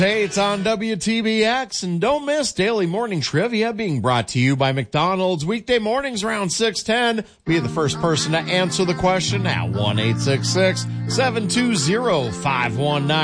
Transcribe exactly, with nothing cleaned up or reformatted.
Hey, it's on W T B X, and don't miss Daily Morning Trivia being brought to you by McDonald's weekday mornings around six ten. Be the first person to answer the question at one eight six six, seven two zero, five one nine.